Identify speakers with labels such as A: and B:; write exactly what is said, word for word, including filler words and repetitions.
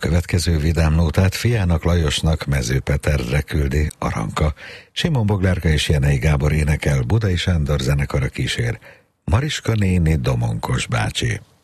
A: következő vidám nótát fiának Lajosnak Mező Peterre küldi Aranka. Simon Boglárka és Jenei Gábor énekel, Budai Sándor zenekara kísér. Mariska néni, Domonkos bácsi.